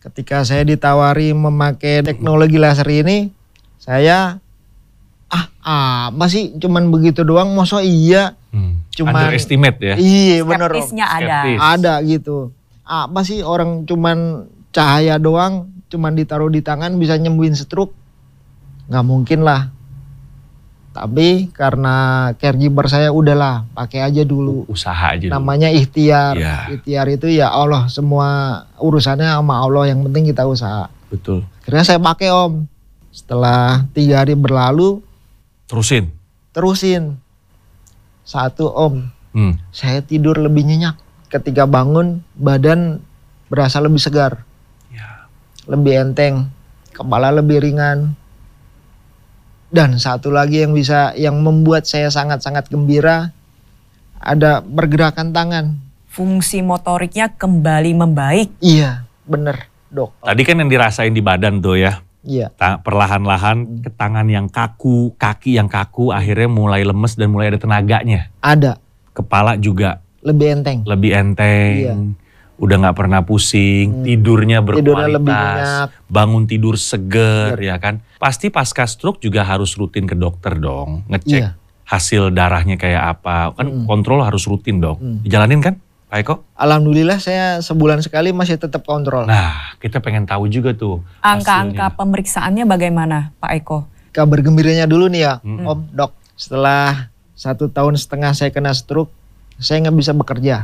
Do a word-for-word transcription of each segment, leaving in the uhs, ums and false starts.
Ketika saya ditawari memakai teknologi laser ini, saya ah, ah masih cuman begitu doang, masa iya? Hmm. Cuman underestimate ya? Iya bener om. Skeptisnya ada. Skeptis. Ada gitu. Apa sih orang cuman cahaya doang, cuman ditaruh di tangan bisa nyembuhin stroke? Nggak mungkin lah. Tapi karena caregiver saya udahlah pakai aja dulu. Usaha aja dulu. Namanya ikhtiar. Ya. Ikhtiar itu ya Allah, semua urusannya sama Allah, yang penting kita usaha. Betul. Akhirnya saya pakai om. Setelah tiga hari berlalu, Terusin. terusin. Satu om, Hmm. saya tidur lebih nyenyak. Ketika bangun, badan berasa lebih segar. Ya. Lebih enteng, kepala lebih ringan. Dan satu lagi yang bisa, yang membuat saya sangat-sangat gembira, ada pergerakan tangan. Fungsi motoriknya kembali membaik. Iya, bener dok. Tadi kan yang dirasain di badan tuh ya. Iya, Ta- perlahan-lahan ke tangan yang kaku, kaki yang kaku, akhirnya mulai lemes dan mulai ada tenaganya. ada. Kepala juga Lebih enteng. lebih enteng. Iya. Udah gak pernah pusing, tidurnya berkualitas, Tidurnya lebih nyenyak. bangun tidur seger ya kan. Pasti pasca stroke juga harus rutin ke dokter dong, ngecek Iya. hasil darahnya kayak apa. Kan kontrol harus rutin dong. Mm. Dijalanin kan Pak Eko? Alhamdulillah saya sebulan sekali masih tetap kontrol. Nah kita pengen tahu juga tuh Angka-angka hasilnya. pemeriksaannya bagaimana Pak Eko? Kabar gembiranya dulu nih ya, Mm. om, dok. Setelah satu tahun setengah saya kena stroke, saya nggak bisa bekerja.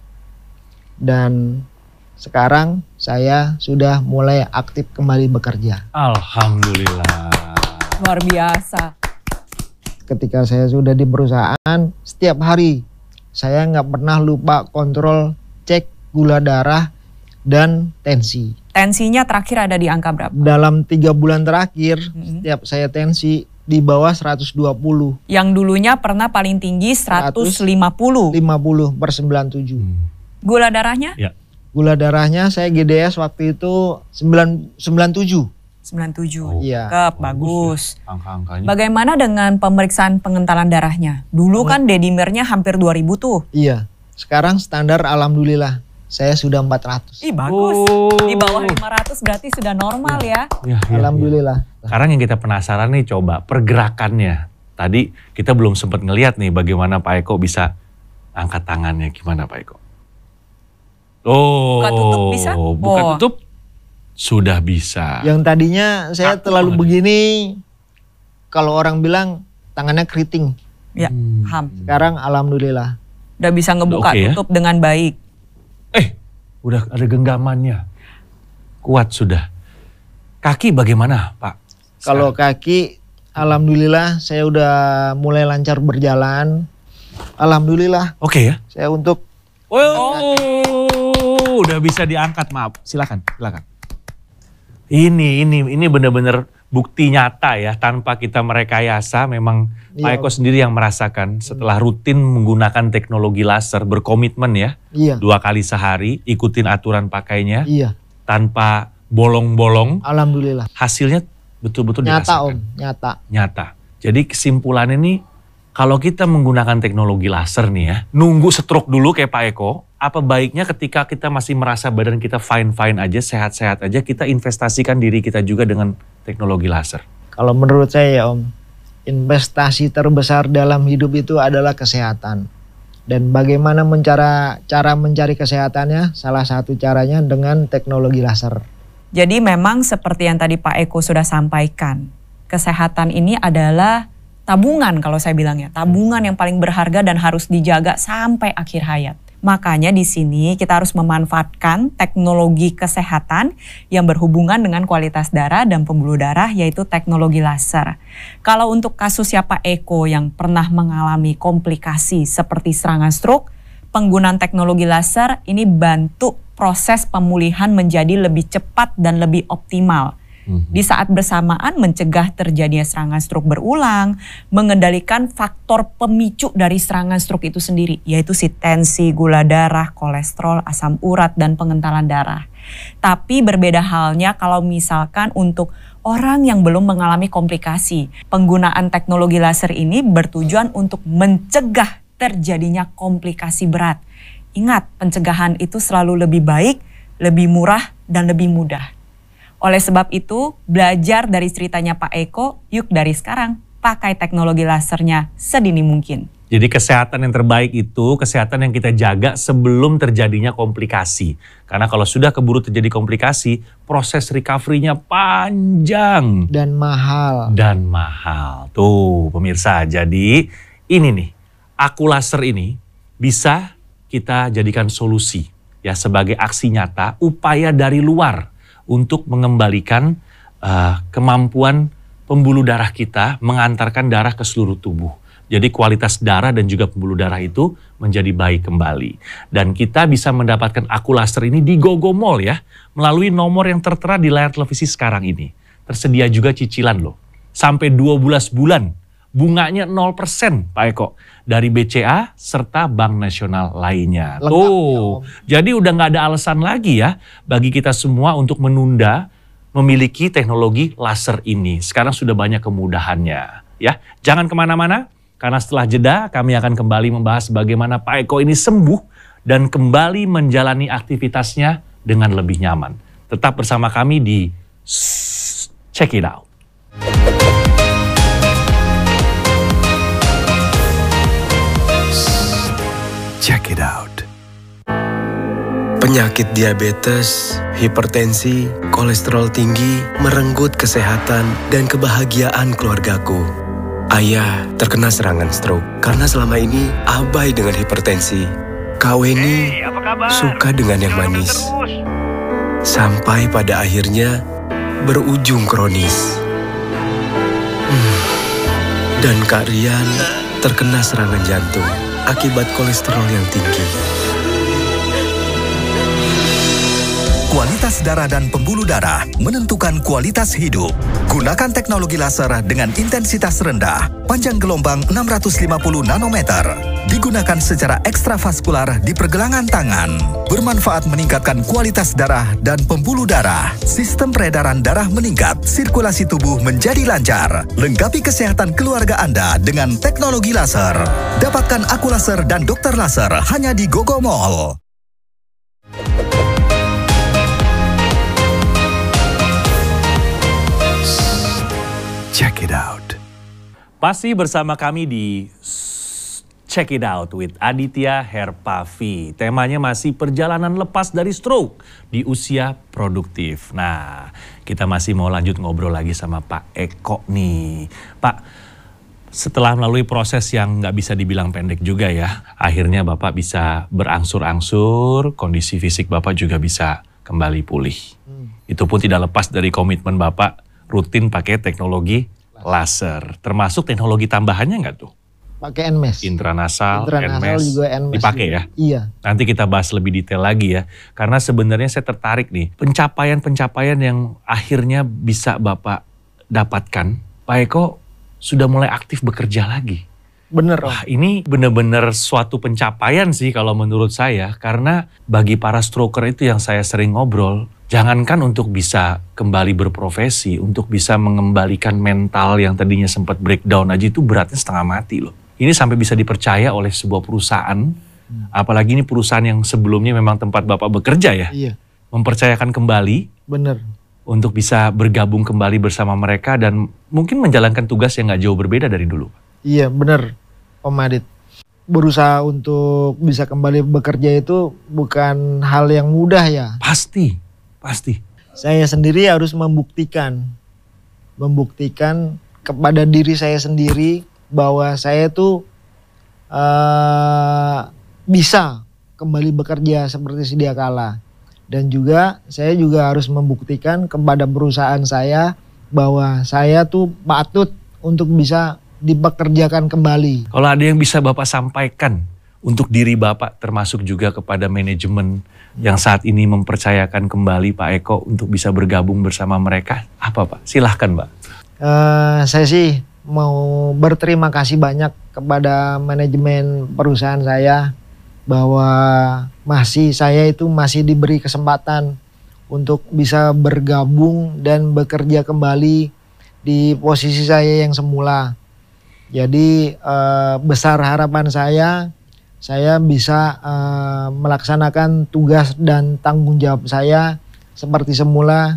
Dan sekarang saya sudah mulai aktif kembali bekerja. Alhamdulillah. Luar biasa. Ketika saya sudah di perusahaan, setiap hari saya nggak pernah lupa kontrol, cek gula darah dan tensi. Tensinya terakhir ada di angka berapa? Dalam tiga bulan terakhir, Mm-mm. setiap saya tensi di bawah seratus dua puluh, Yang dulunya pernah paling tinggi seratus lima puluh. lima puluh per sembilan puluh tujuh. Hmm. Gula darahnya? Ya. Gula darahnya saya G D S waktu itu sembilan sembilan tujuh. sembilan puluh tujuh. Oh, Iya. Cakep, bagus bagus. Angka-angkanya. Bagaimana dengan pemeriksaan pengentalan darahnya? Dulu kan dedimernya hampir dua ribu tuh. Iya. Sekarang standar alhamdulillah saya sudah empat ratus. Ih bagus. Oh. Di bawah lima ratus berarti sudah normal ya. Ya, ya, Alhamdulillah. ya. Sekarang yang kita penasaran nih coba pergerakannya. Tadi kita belum sempat ngelihat nih bagaimana Pak Eko bisa angkat tangannya. Gimana Pak Eko? Oh, Buka tutup bisa? Buka Oh. tutup sudah bisa. Yang tadinya saya Kaku terlalu banget. begini, kalau orang bilang tangannya keriting. Ya, Hmm. paham. Sekarang alhamdulillah. Udah bisa ngebuka Oke ya? tutup dengan baik. Eh, udah ada genggamannya. Kuat sudah. Kaki bagaimana Pak? Kalau kaki alhamdulillah saya udah mulai lancar berjalan. Alhamdulillah Oke ya? saya untuk Oh, udah bisa diangkat, maaf. Silakan, silakan. Ini, ini, ini benar-benar bukti nyata ya, tanpa kita merekayasa. Memang Pak Iya. Eko sendiri yang merasakan setelah rutin menggunakan teknologi laser, berkomitmen ya, iya, dua kali sehari, ikutin aturan pakainya, iya, tanpa bolong-bolong. alhamdulillah. Hasilnya betul-betul Nyata dirasakan. om, nyata. Nyata. Jadi kesimpulannya nih, kalau kita menggunakan teknologi laser nih ya, nunggu stroke dulu kayak Pak Eko, apa baiknya ketika kita masih merasa badan kita fine-fine aja, sehat-sehat aja, kita investasikan diri kita juga dengan teknologi laser. Kalau menurut saya ya om, investasi terbesar dalam hidup itu adalah kesehatan. Dan bagaimana mencara, cara mencari kesehatannya, salah satu caranya dengan teknologi laser. Jadi memang seperti yang tadi Pak Eko sudah sampaikan, kesehatan ini adalah tabungan kalau saya bilangnya, tabungan yang paling berharga dan harus dijaga sampai akhir hayat. Makanya di sini kita harus memanfaatkan teknologi kesehatan yang berhubungan dengan kualitas darah dan pembuluh darah, yaitu teknologi laser. Kalau untuk kasusnya Pak Eko yang pernah mengalami komplikasi seperti serangan stroke, penggunaan teknologi laser ini bantu proses pemulihan menjadi lebih cepat dan lebih optimal. Di saat bersamaan mencegah terjadinya serangan stroke berulang, mengendalikan faktor pemicu dari serangan stroke itu sendiri, yaitu si tensi, gula darah, kolesterol, asam urat, dan pengentalan darah. Tapi berbeda halnya kalau misalkan untuk orang yang belum mengalami komplikasi. Penggunaan teknologi laser ini bertujuan untuk mencegah terjadinya komplikasi berat. Ingat, pencegahan itu selalu lebih baik, lebih murah, dan lebih mudah. Oleh sebab itu, belajar dari ceritanya Pak Eko, yuk dari sekarang pakai teknologi lasernya sedini mungkin. Jadi kesehatan yang terbaik itu kesehatan yang kita jaga sebelum terjadinya komplikasi. Karena kalau sudah keburu terjadi komplikasi, proses recovery-nya panjang. Dan mahal. Dan mahal. Tuh pemirsa, jadi ini nih, aku laser ini bisa kita jadikan solusi ya sebagai aksi nyata, upaya dari luar untuk mengembalikan uh, kemampuan pembuluh darah kita mengantarkan darah ke seluruh tubuh. Jadi kualitas darah dan juga pembuluh darah itu menjadi baik kembali. Dan kita bisa mendapatkan aku laser ini di GoGo Mall ya, melalui nomor yang tertera di layar televisi sekarang ini. Tersedia juga cicilan loh, sampai dua belas bulan. Bunganya nol persen Pak Eko, dari B C A serta Bank Nasional lainnya. Lengkap, Tuh, ya, jadi udah gak ada alasan lagi ya bagi kita semua untuk menunda memiliki teknologi laser ini. Sekarang sudah banyak kemudahannya ya. Jangan kemana-mana. Karena setelah jeda kami akan kembali membahas bagaimana Pak Eko ini sembuh dan kembali menjalani aktivitasnya dengan lebih nyaman. Tetap bersama kami di Check It Out. Check It Out. Penyakit diabetes, hipertensi, kolesterol tinggi merenggut kesehatan dan kebahagiaan keluargaku. Ayah terkena serangan stroke karena selama ini abai dengan hipertensi. Kak Weni suka dengan yang manis. Sampai pada akhirnya berujung kronis. Hmm. Dan Kak Rian terkena serangan jantung akibat kolesterol yang tinggi. Kualitas darah dan pembuluh darah menentukan kualitas hidup. Gunakan teknologi laser dengan intensitas rendah, panjang gelombang enam ratus lima puluh nanometer. Digunakan secara ekstravaskular di pergelangan tangan. Bermanfaat meningkatkan kualitas darah dan pembuluh darah. Sistem peredaran darah meningkat, sirkulasi tubuh menjadi lancar. Lengkapi kesehatan keluarga Anda dengan teknologi laser. Dapatkan aku laser dan dokter laser hanya di GoGo Mall. Check It Out. Masih bersama kami di Check It Out with Aditya Herpavi. Temanya masih perjalanan lepas dari stroke di usia produktif. Nah, kita masih mau lanjut ngobrol lagi sama Pak Eko nih. Pak, setelah melalui proses yang nggak bisa dibilang pendek juga ya, akhirnya Bapak bisa berangsur-angsur, kondisi fisik Bapak juga bisa kembali pulih. Hmm. Itu pun tidak lepas dari komitmen Bapak rutin pakai teknologi laser. Termasuk teknologi tambahannya nggak tuh? Pakai N M E S. Intranasal, Intranasal N M E S, juga N M E S dipakai juga. ya? Iya. Nanti kita bahas lebih detail lagi ya. Karena sebenarnya saya tertarik nih, pencapaian-pencapaian yang akhirnya bisa Bapak dapatkan. Pak Eko sudah mulai aktif bekerja lagi. Bener. Wah, ini benar-benar suatu pencapaian sih kalau menurut saya. Karena bagi para stroker itu yang saya sering ngobrol, jangankan untuk bisa kembali berprofesi, untuk bisa mengembalikan mental yang tadinya sempat breakdown aja itu beratnya setengah mati loh. Ini sampai bisa dipercaya oleh sebuah perusahaan, hmm. apalagi ini perusahaan yang sebelumnya memang tempat Bapak bekerja ya. Iya. Mempercayakan kembali. Bener. Untuk bisa bergabung kembali bersama mereka dan mungkin menjalankan tugas yang gak jauh berbeda dari dulu. Iya bener Om Adit. Berusaha untuk bisa kembali bekerja itu bukan hal yang mudah ya. Pasti, pasti. Saya sendiri harus membuktikan. Membuktikan kepada diri saya sendiri bahwa saya tuh uh, bisa kembali bekerja seperti sedia kala. Dan juga saya juga harus membuktikan kepada perusahaan saya bahwa saya tuh patut untuk bisa dipekerjakan kembali. Kalau ada yang bisa Bapak sampaikan untuk diri Bapak termasuk juga kepada manajemen yang saat ini mempercayakan kembali Pak Eko untuk bisa bergabung bersama mereka, apa Pak? Silahkan Pak. Uh, saya sih mau berterima kasih banyak kepada manajemen perusahaan saya bahwa masih saya itu masih diberi kesempatan untuk bisa bergabung dan bekerja kembali di posisi saya yang semula. Jadi eh, besar harapan saya, saya bisa eh, melaksanakan tugas dan tanggung jawab saya seperti semula